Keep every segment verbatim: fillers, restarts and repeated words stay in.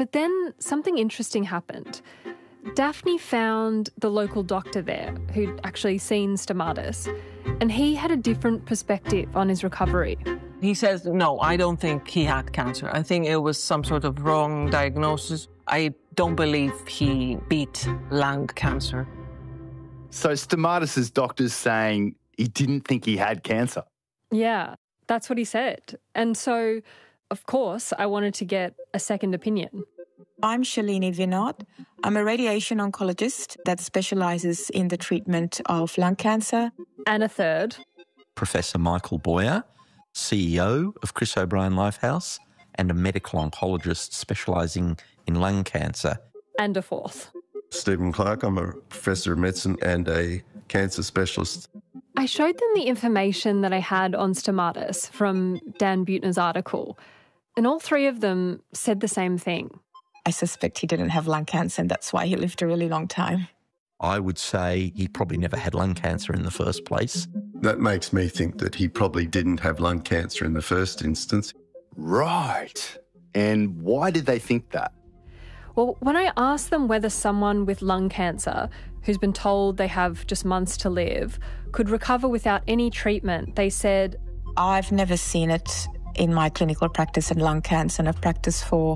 But then something interesting happened. Daphne found the local doctor there who'd actually seen Stamatis, and he had a different perspective on his recovery. He says, no, I don't think he had cancer. I think it was some sort of wrong diagnosis. I don't believe he beat lung cancer. So Stamatis' doctor's saying he didn't think he had cancer? Yeah, that's what he said. And so, of course, I wanted to get a second opinion. I'm Shalini Vinod. I'm a radiation oncologist that specialises in the treatment of lung cancer. And a third. Professor Michael Boyer, C E O of Chris O'Brien Lifehouse and a medical oncologist specialising in lung cancer. And a fourth. Stephen Clark, I'm a professor of medicine and a cancer specialist. I showed them the information that I had on Stamatis from Dan Buettner's article, and all three of them said the same thing. I suspect he didn't have lung cancer and that's why he lived a really long time. I would say he probably never had lung cancer in the first place. That makes me think that he probably didn't have lung cancer in the first instance. Right. And why did they think that? Well, when I asked them whether someone with lung cancer, who's been told they have just months to live, could recover without any treatment, they said, I've never seen it in my clinical practice in lung cancer, and I've practiced for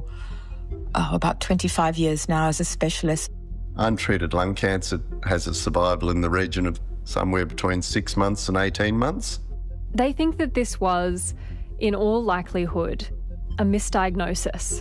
oh, about twenty-five years now as a specialist. Untreated lung cancer has a survival in the region of somewhere between six months and eighteen months. They think that this was, in all likelihood, a misdiagnosis.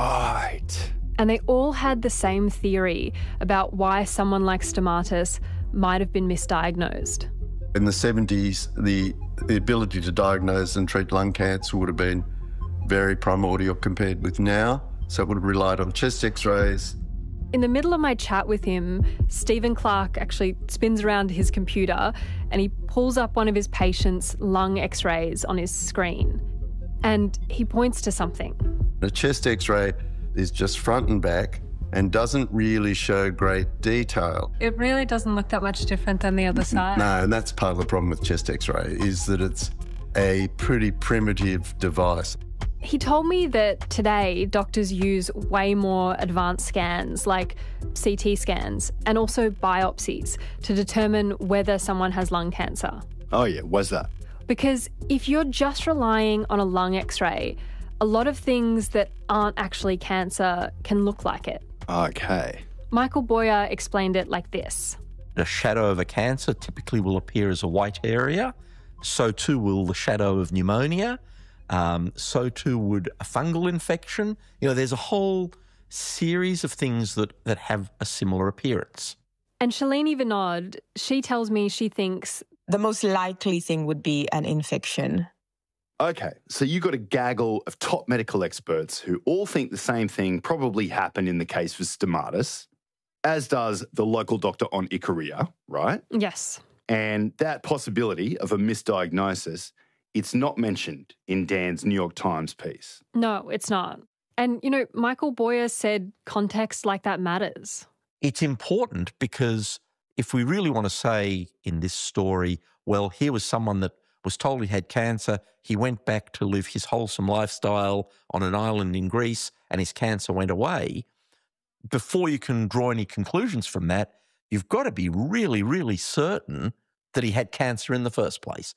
Right. And they all had the same theory about why someone like Stamatis might have been misdiagnosed. In the seventies, the, the ability to diagnose and treat lung cancer would have been very primordial compared with now. So it would have relied on chest x-rays. In the middle of my chat with him, Stephen Clark actually spins around his computer and he pulls up one of his patient's lung x-rays on his screen. And he points to something. A chest x-ray is just front and back and doesn't really show great detail. It really doesn't look that much different than the other side. No, and that's part of the problem with chest x-ray, is that it's a pretty primitive device. He told me that today doctors use way more advanced scans like C T scans and also biopsies to determine whether someone has lung cancer. Oh yeah, what's that? Because if you're just relying on a lung x-ray, a lot of things that aren't actually cancer can look like it. Okay. Michael Boyer explained it like this. The shadow of a cancer typically will appear as a white area. So too will the shadow of pneumonia. Um, so too would a fungal infection. You know, there's a whole series of things that, that have a similar appearance. And Shalini Vinod, she tells me she thinks the most likely thing would be an infection. Okay, so you got a gaggle of top medical experts who all think the same thing probably happened in the case with Stamatis, as does the local doctor on Ikaria, right? yes. And that possibility of a misdiagnosis, it's not mentioned in Dan's New York Times piece. No, it's not. And, you know, Michael Boyer said context like that matters. It's important because if we really want to say in this story, well, here was someone that was told he had cancer, he went back to live his wholesome lifestyle on an island in Greece and his cancer went away, before you can draw any conclusions from that, you've got to be really, really certain that he had cancer in the first place.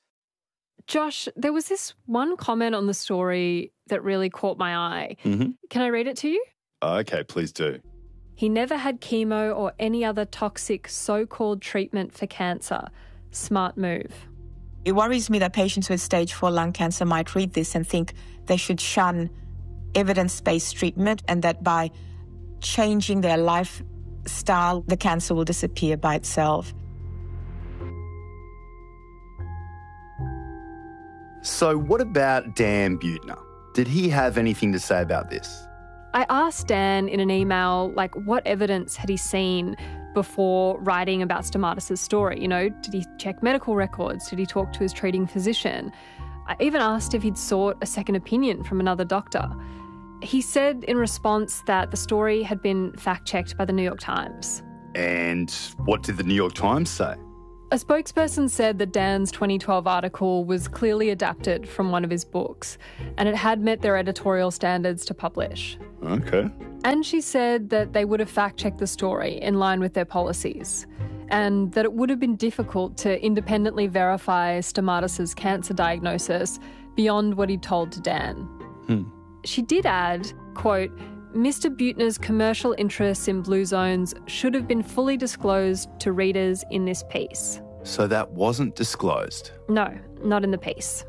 Josh, there was this one comment on the story that really caught my eye. Mm-hmm. Can I read it to you? Okay, please do. He never had chemo or any other toxic so-called treatment for cancer. Smart move. It worries me that patients with stage four lung cancer might read this and think they should shun evidence-based treatment and that by changing their lifestyle, the cancer will disappear by itself. So what about Dan Buettner? Did he have anything to say about this? I asked Dan in an email, like, what evidence had he seen before writing about Stamatis' story? You know, did he check medical records? Did he talk to his treating physician? I even asked if he'd sought a second opinion from another doctor. He said in response that the story had been fact-checked by the New York Times. And what did the New York Times say? A spokesperson said that Dan's twenty twelve article was clearly adapted from one of his books, and it had met their editorial standards to publish. Okay. And she said that they would have fact-checked the story in line with their policies, and that it would have been difficult to independently verify Stamatis' cancer diagnosis beyond what he'd told to Dan. Hmm. She did add, quote, Mister Buettner's commercial interests in Blue Zones should have been fully disclosed to readers in this piece. So that wasn't disclosed? No, not in the piece.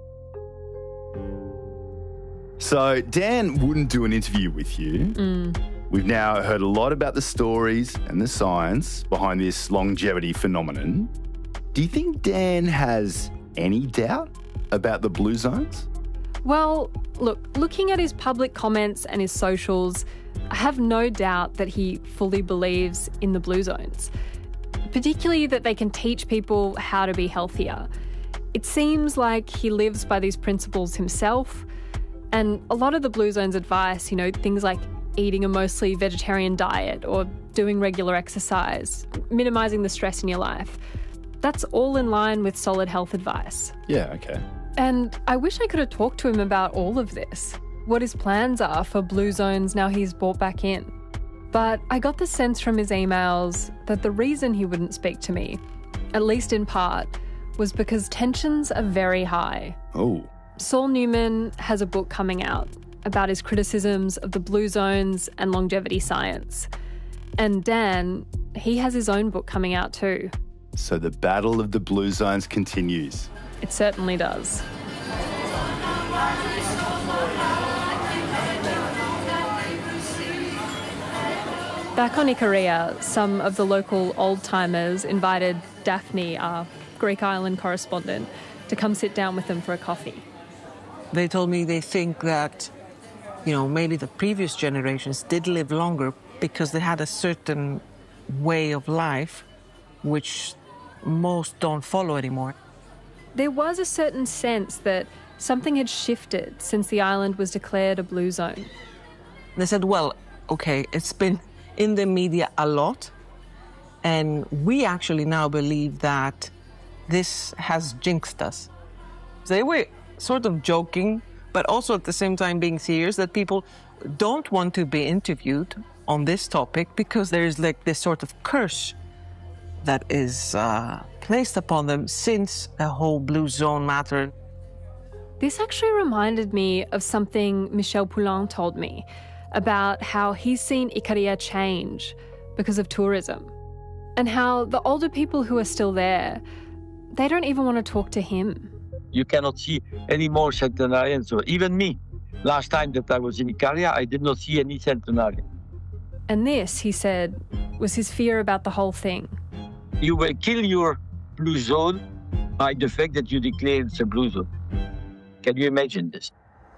So Dan wouldn't do an interview with you. Mm. We've now heard a lot about the stories and the science behind this longevity phenomenon. Do you think Dan has any doubt about the Blue Zones? Well, look, looking at his public comments and his socials, I have no doubt that he fully believes in the Blue Zones, particularly that they can teach people how to be healthier. It seems like he lives by these principles himself, and a lot of the Blue Zones advice, you know, things like eating a mostly vegetarian diet or doing regular exercise, minimising the stress in your life, that's all in line with solid health advice. Yeah, okay. And I wish I could have talked to him about all of this, what his plans are for Blue Zones now he's bought back in. But I got the sense from his emails that the reason he wouldn't speak to me, at least in part, was because tensions are very high. Oh. Saul Newman has a book coming out about his criticisms of the Blue Zones and longevity science. And Dan, he has his own book coming out too. So the battle of the Blue Zones continues. It certainly does. Back on Ikaria, some of the local old-timers invited Daphne, our Greek island correspondent, to come sit down with them for a coffee. They told me they think that, you know, maybe the previous generations did live longer because they had a certain way of life which most don't follow anymore. There was a certain sense that something had shifted since the island was declared a blue zone. They said, well, okay, it's been in the media a lot, and we actually now believe that this has jinxed us. They were sort of joking, but also at the same time being serious, that people don't want to be interviewed on this topic because there's like this sort of curse that is uh, placed upon them since the whole blue zone matter. This actually reminded me of something Michel Poulain told me about how he's seen Ikaria change because of tourism, and how the older people who are still there, they don't even want to talk to him. You cannot see any more centenarians. So even me, last time that I was in Ikaria, I did not see any centenarian. And this, he said, was his fear about the whole thing. You will kill your blue zone by the fact that you declare it's a blue zone. Can you imagine this?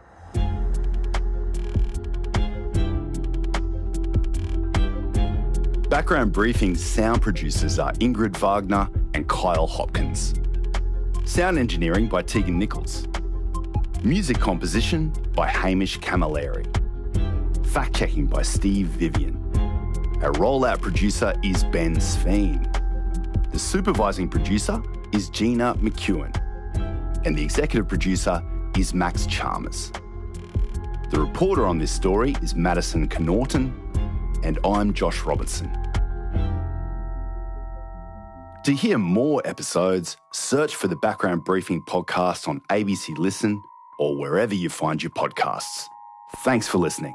Background Briefing's sound producers are Ingrid Wagner and Kyle Hopkins. Sound engineering by Tegan Nichols. Music composition by Hamish Camilleri. Fact-checking by Steve Vivian. Our rollout producer is Ben Sveen. The supervising producer is Gina McEwen. And the executive producer is Max Chalmers. The reporter on this story is Madison Connaughton, and I'm Josh Robertson. To hear more episodes, search for the Background Briefing podcast on A B C Listen or wherever you find your podcasts. Thanks for listening.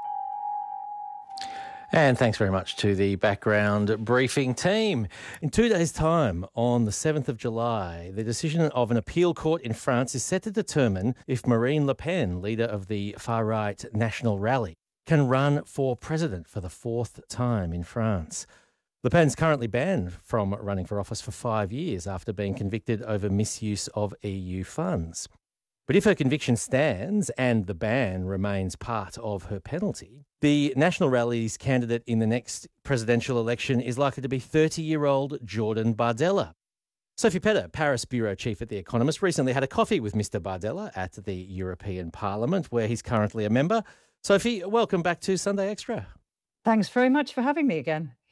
And thanks very much to the Background Briefing team. In two days' time, on the seventh of July, the decision of an appeal court in France is set to determine if Marine Le Pen, leader of the far-right National Rally, can run for president for the fourth time in France. Le Pen's currently banned from running for office for five years after being convicted over misuse of E U funds. But if her conviction stands and the ban remains part of her penalty, the National Rally's candidate in the next presidential election is likely to be thirty-year-old Jordan Bardella. Sophie Pedder, Paris bureau chief at The Economist, recently had a coffee with Mister Bardella at the European Parliament, where he's currently a member. Sophie, welcome back to Sunday Extra. Thanks very much for having me again.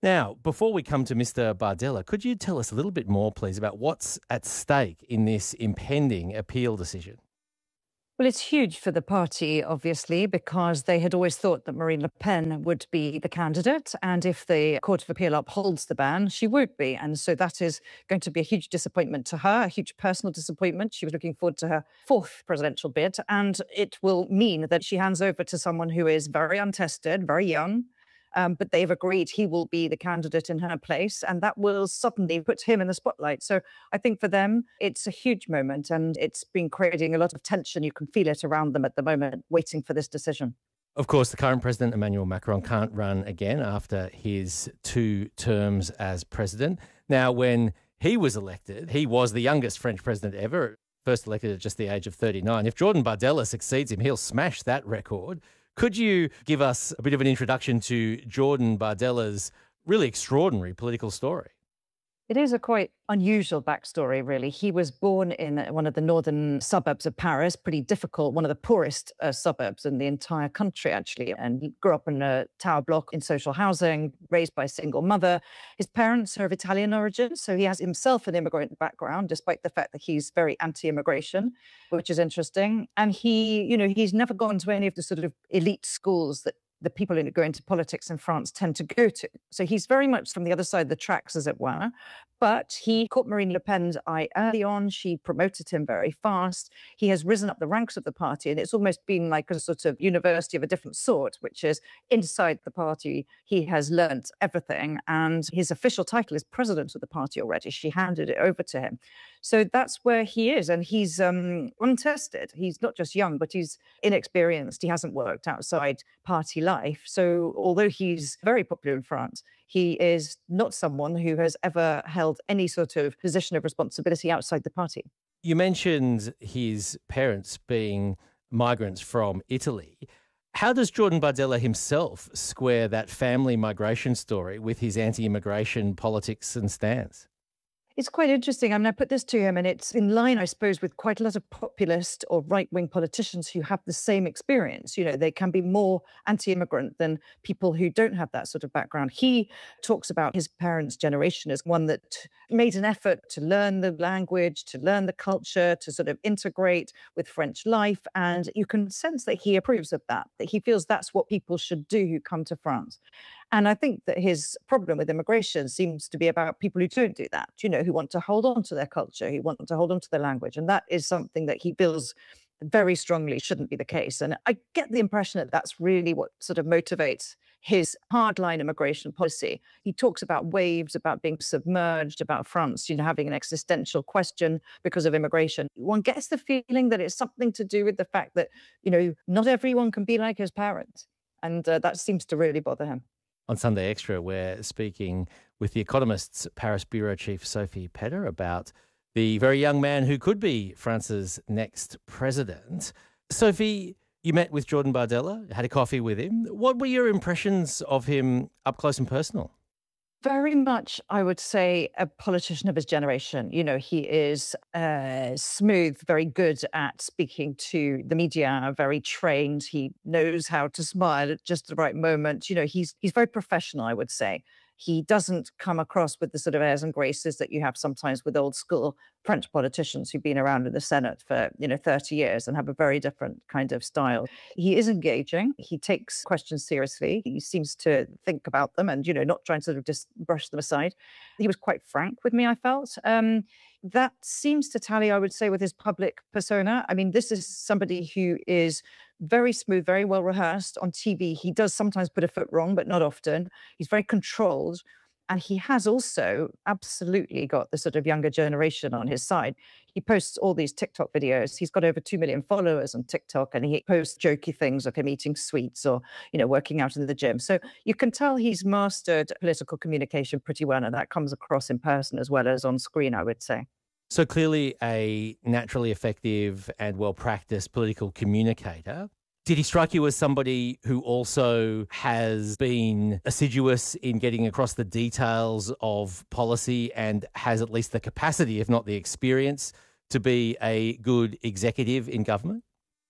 Now, before we come to Mister Bardella, could you tell us a little bit more, please, about what's at stake in this impending appeal decision? Well, it's huge for the party, obviously, because they had always thought that Marine Le Pen would be the candidate. And if the Court of Appeal upholds the ban, she won't be. And so that is going to be a huge disappointment to her, a huge personal disappointment. She was looking forward to her fourth presidential bid. And it will mean that she hands over to someone who is very untested, very young. Um, but they've agreed he will be the candidate in her place, and that will suddenly put him in the spotlight. So I think for them, it's a huge moment, and it's been creating a lot of tension. You can feel it around them at the moment, waiting for this decision. Of course, the current president, Emmanuel Macron, can't run again after his two terms as president. Now, when he was elected, he was the youngest French president ever, first elected at just the age of thirty-nine. If Jordan Bardella succeeds him, he'll smash that record. Could you give us a bit of an introduction to Jordan Bardella's really extraordinary political story? It is a quite unusual backstory, really. He was born in one of the northern suburbs of Paris, pretty difficult, one of the poorest uh, suburbs in the entire country, actually. And he grew up in a tower block in social housing, raised by a single mother. His parents are of Italian origin, so he has himself an immigrant background, despite the fact that he's very anti-immigration, which is interesting. And he, you know, he's never gone to any of the sort of elite schools that the people who go into politics in France tend to go to. So he's very much from the other side of the tracks, as it were. But he caught Marine Le Pen's eye early on. She promoted him very fast. He has risen up the ranks of the party, and it's almost been like a sort of university of a different sort, which is inside the party. He has learnt everything, and his official title is president of the party already. She handed it over to him. So that's where he is, and he's um, untested. He's not just young, but he's inexperienced. He hasn't worked outside party life. So although he's very popular in France, he is not someone who has ever held any sort of position of responsibility outside the party. You mentioned his parents being migrants from Italy. How does Jordan Bardella himself square that family migration story with his anti-immigration politics and stance? It's quite interesting. I mean, I put this to him, and it's in line, I suppose, with quite a lot of populist or right-wing politicians who have the same experience. You know, they can be more anti-immigrant than people who don't have that sort of background. He talks about his parents' generation as one that made an effort to learn the language, to learn the culture, to sort of integrate with French life. And you can sense that he approves of that, that he feels that's what people should do who come to France. And I think that his problem with immigration seems to be about people who don't do that, you know, who want to hold on to their culture, who want to hold on to their language. And that is something that he feels very strongly shouldn't be the case. And I get the impression that that's really what sort of motivates his hardline immigration policy. He talks about waves, about being submerged, about France, you know, having an existential question because of immigration. One gets the feeling that it's something to do with the fact that, you know, not everyone can be like his parents. And uh, that seems to really bother him. On Sunday Extra, we're speaking with The Economist's Paris bureau chief, Sophie Pedder, about the very young man who could be France's next president. Sophie, you met with Jordan Bardella, had a coffee with him. What were your impressions of him up close and personal? Very much, I would say, a politician of his generation. You know, he is uh, smooth, very good at speaking to the media, very trained. He knows how to smile at just the right moment. You know, he's he's very professional, I would say. He doesn't come across with the sort of airs and graces that you have sometimes with old school French politicians who've been around in the Senate for, you know, thirty years and have a very different kind of style. He is engaging. He takes questions seriously. He seems to think about them and, you know, not trying to sort of just brush them aside. He was quite frank with me, I felt. Um, that seems to tally, I would say, with his public persona. I mean, this is somebody who is very smooth, very well rehearsed on T V. He does sometimes put a foot wrong, but not often. He's very controlled. And he has also absolutely got the sort of younger generation on his side. He posts all these TikTok videos. He's got over two million followers on TikTok, and he posts jokey things of him eating sweets or, you know, working out in the gym. So you can tell he's mastered political communication pretty well, and that comes across in person as well as on screen, I would say. So clearly a naturally effective and well-practiced political communicator. Did he strike you as somebody who also has been assiduous in getting across the details of policy and has at least the capacity, if not the experience, to be a good executive in government?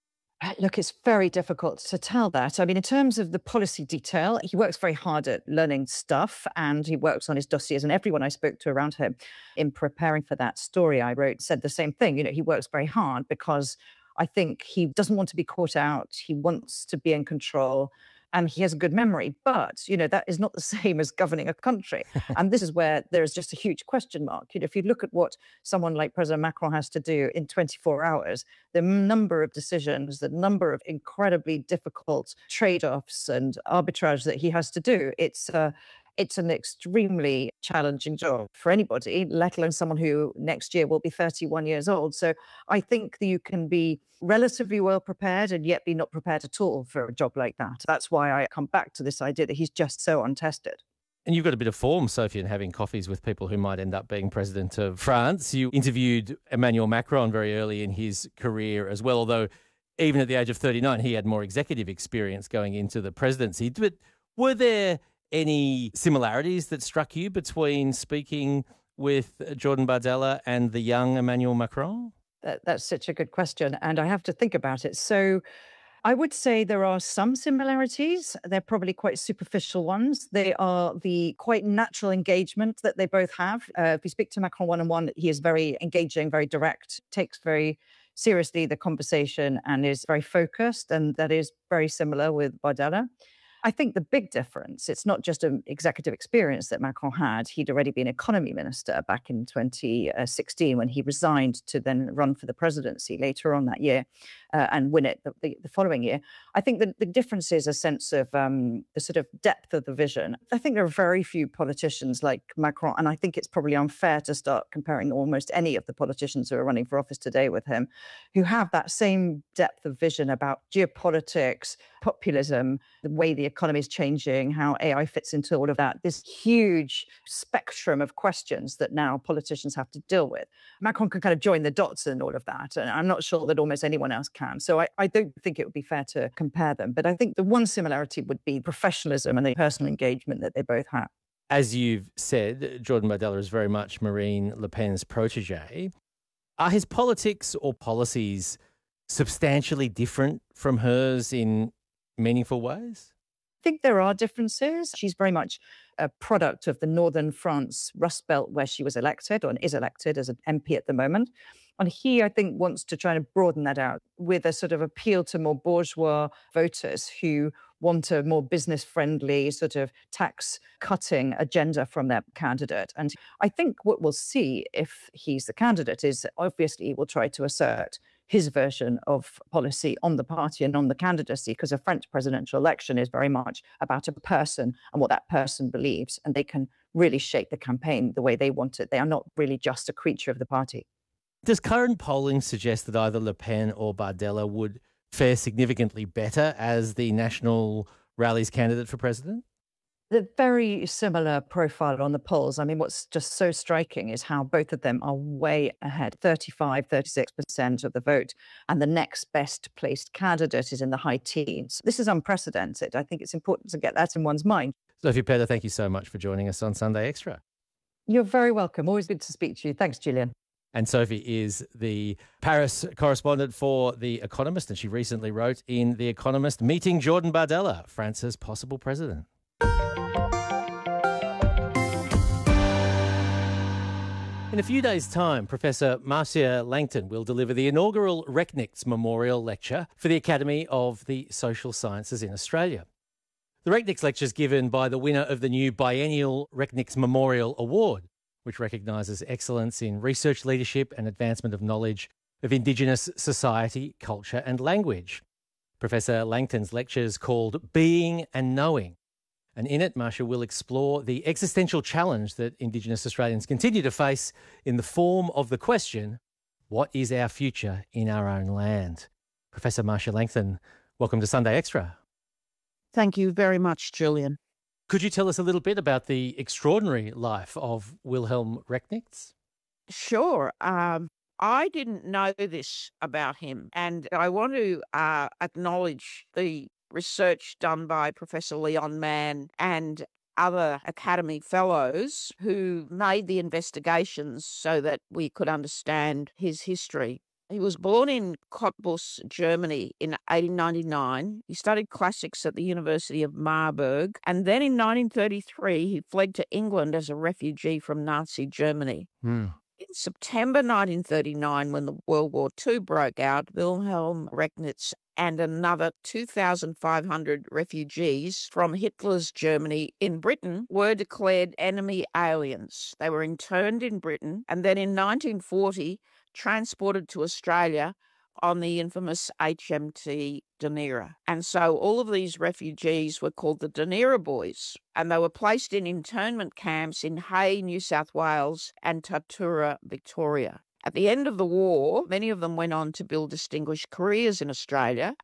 Look, it's very difficult to tell that. I mean, in terms of the policy detail, he works very hard at learning stuff and he works on his dossiers. And everyone I spoke to around him in preparing for that story I wrote said the same thing. You know, he works very hard because I think he doesn't want to be caught out. He wants to be in control. And he has a good memory. But, you know, that is not the same as governing a country. And this is where there is just a huge question mark. You know, if you look at what someone like President Macron has to do in twenty-four hours, the number of decisions, the number of incredibly difficult trade-offs and arbitrage that he has to do, it's uh, it's an extremely challenging job for anybody, let alone someone who next year will be thirty-one years old. So I think that you can be relatively well prepared and yet be not prepared at all for a job like that. That's why I come back to this idea that he's just so untested. And you've got a bit of form, Sophie, in having coffees with people who might end up being president of France. You interviewed Emmanuel Macron very early in his career as well, although even at the age of thirty-nine, he had more executive experience going into the presidency. But were there any similarities that struck you between speaking with Jordan Bardella and the young Emmanuel Macron? That, that's such a good question, and I have to think about it. So I would say there are some similarities. They're probably quite superficial ones. They are the quite natural engagement that they both have. Uh, if you speak to Macron one-on-one, he is very engaging, very direct, takes very seriously the conversation and is very focused, and that is very similar with Bardella. I think the big difference, it's not just an executive experience that Macron had. He'd already been economy minister back in twenty sixteen when he resigned to then run for the presidency later on that year uh, and win it the, the, the following year. I think the, the difference is a sense of um, the sort of depth of the vision. I think there are very few politicians like Macron, and I think it's probably unfair to start comparing almost any of the politicians who are running for office today with him, who have that same depth of vision about geopolitics, populism, the way the economy is changing, how A I fits into all of that, this huge spectrum of questions that now politicians have to deal with. Macron can kind of join the dots in all of that, and I'm not sure that almost anyone else can. So I, I don't think it would be fair to compare them. But I think the one similarity would be professionalism and the personal engagement that they both have. As you've said, Jordan Bardella is very much Marine Le Pen's protege. Are his politics or policies substantially different from hers in meaningful ways? I think there are differences. She's very much a product of the Northern France Rust Belt where she was elected or is elected as an M P at the moment. And he, I think, wants to try to broaden that out with a sort of appeal to more bourgeois voters who want a more business-friendly sort of tax-cutting agenda from their candidate. And I think what we'll see if he's the candidate is obviously he will try to assert his version of policy on the party and on the candidacy, because a French presidential election is very much about a person and what that person believes, and they can really shape the campaign the way they want it. They are not really just a creature of the party. Does current polling suggest that either Le Pen or Bardella would fare significantly better as the National Rally's candidate for president? The very similar profile on the polls. I mean, what's just so striking is how both of them are way ahead, thirty-five, thirty-six percent of the vote. And the next best placed candidate is in the high teens. This is unprecedented. I think it's important to get that in one's mind. Sophie Pedder, thank you so much for joining us on Sunday Extra. You're very welcome. Always good to speak to you. Thanks, Julian. And Sophie is the Paris correspondent for The Economist, and she recently wrote in The Economist, Meeting Jordan Bardella, France's possible president. In a few days' time, Professor Marcia Langton will deliver the inaugural Recknick's Memorial Lecture for the Academy of the Social Sciences in Australia. The Recknick's Lecture is given by the winner of the new biennial Recknick's Memorial Award, which recognises excellence in research leadership and advancement of knowledge of Indigenous society, culture and language. Professor Langton's lecture is called Being and Knowing, and in it, Marcia will explore the existential challenge that Indigenous Australians continue to face in the form of the question, what is our future in our own land? Professor Marcia Langton, welcome to Sunday Extra. Thank you very much, Julian. Could you tell us a little bit about the extraordinary life of Wilhelm Recknick? Sure. Um, I didn't know this about him, and I want to uh, acknowledge the research done by Professor Leon Mann and other Academy Fellows who made the investigations so that we could understand his history. He was born in Cottbus, Germany in eighteen ninety-nine. He studied classics at the University of Marburg. And then in nineteen thirty-three, he fled to England as a refugee from Nazi Germany. Hmm. In September nineteen thirty-nine, when the World War Two broke out, Wilhelm Recknitz and another two thousand five hundred refugees from Hitler's Germany in Britain were declared enemy aliens. They were interned in Britain and then in nineteen forty transported to Australia on the infamous H M T Dunera. And so all of these refugees were called the Dunera Boys, and they were placed in internment camps in Hay, New South Wales, and Tatura, Victoria. At the end of the war, many of them went on to build distinguished careers in Australia,